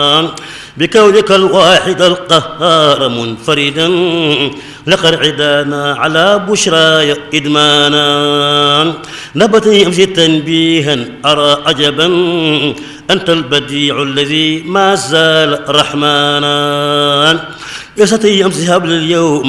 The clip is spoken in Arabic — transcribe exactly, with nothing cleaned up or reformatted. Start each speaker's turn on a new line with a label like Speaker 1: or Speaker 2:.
Speaker 1: بكونك الواحد القهار منفردا لقد عدانا على بشراي إدمانا نبت يمشي تنبيها أرى عجبا أنت البديع الذي ما زال رحمانا يا ستي يمسي هبل اليوم